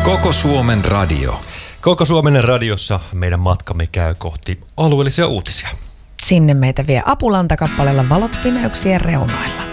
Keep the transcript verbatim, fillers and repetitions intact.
Koko Suomen radio. Koko Suomen radiossa meidän matkamme käy kohti alueellisia uutisia. Sinne meitä vie Apulanta kappaleella Valot pimeyksien reunoilla.